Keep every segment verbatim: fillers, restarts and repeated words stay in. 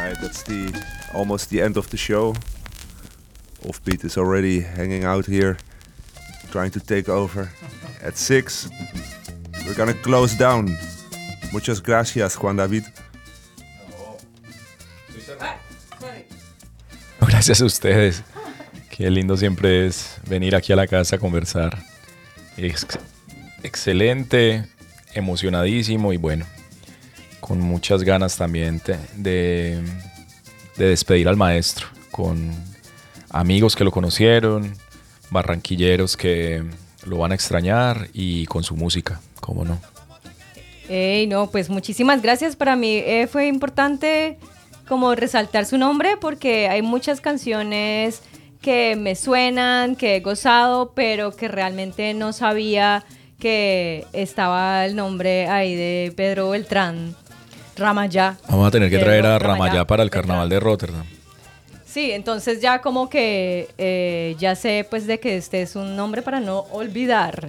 Alright, that's the almost the end of the show. Offbeat is already hanging out here, trying to take over. At six, we're gonna close down. Muchas gracias, Juan David. Gracias a ustedes. Qué lindo siempre es venir aquí a la casa a conversar. Ex- excelente, emocionadísimo y bueno, con muchas ganas también te- de, de despedir al maestro, con amigos que lo conocieron, barranquilleros que lo van a extrañar y con su música, cómo no. Ey, no, pues muchísimas gracias. Para mí eh, fue importante como resaltar su nombre porque hay muchas canciones que me suenan, que he gozado, pero que realmente no sabía que estaba el nombre ahí de Pedro Beltrán, Ramayá. Vamos a tener que Pedro traer a Ramayá Ramayá para el Beltrán. carnaval de Rotterdam. Sí, entonces ya como que eh, ya sé pues de que este es un nombre para no olvidar.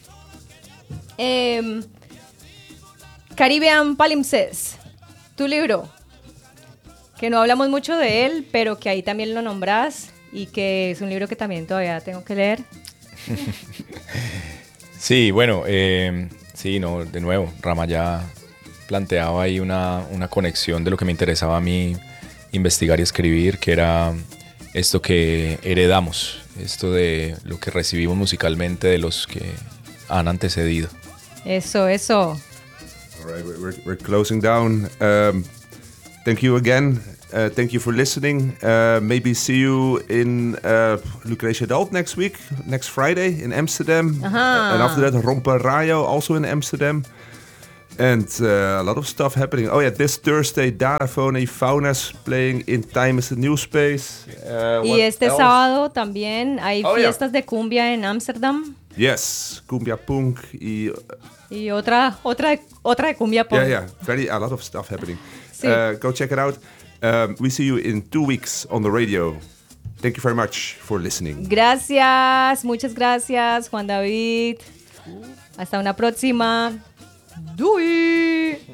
Eh, Caribbean Palimpsest, tu libro, que no hablamos mucho de él, pero que ahí también lo nombras y que es un libro que también todavía tengo que leer. Sí, bueno, eh, sí, no, de nuevo, Ramayá planteaba ahí una, una conexión de lo que me interesaba a mí investigar y escribir, que era esto que heredamos, esto de lo que recibimos musicalmente de los que han antecedido. Eso, eso. All right, we're, we're, we're closing down. Um, thank you again. Uh, thank you for listening. Uh, maybe see you in uh, Lucretia Dalt next week, next Friday in Amsterdam. Aha. And after that, Romper Rayo also in Amsterdam. And uh, a lot of stuff happening. Oh yeah, this Thursday, Darafone Faunas playing in Time is the New Space. Uh, Y what este else? sábado también hay Oh, yeah. fiestas de cumbia en Ámsterdam. Yes, Cumbia Punk. Y, Y otra, otra, otra de cumbia pop. yeah, yeah, very a lot of stuff happening. Sí. Uh, go check it out. Um, we see you in two weeks on the radio. Thank you very much for listening. Gracias, muchas gracias, Juan David. Hasta una próxima. Dui.